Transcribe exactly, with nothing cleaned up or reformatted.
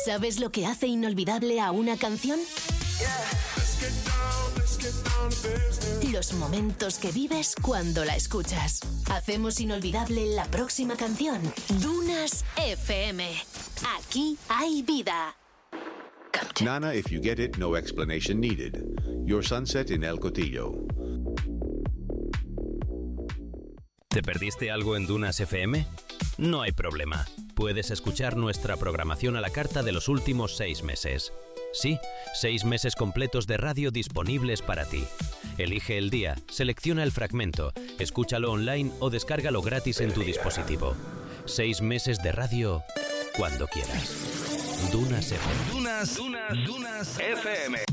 ¿Sabes lo que hace inolvidable a una canción? Los momentos que vives cuando la escuchas. Hacemos inolvidable la próxima canción. Dunas F M. Aquí hay vida. Nana, if you get it, no explanation needed. Your sunset in El Cotillo. ¿Te perdiste algo en Dunas F M? No hay problema. Puedes escuchar nuestra programación a la carta de los últimos seis meses. Sí, seis meses completos de radio disponibles para ti. Elige el día, selecciona el fragmento, escúchalo online o descárgalo gratis en tu dispositivo. Seis meses de radio cuando quieras. Dunas F M. Dunas, Dunas, Dunas F M.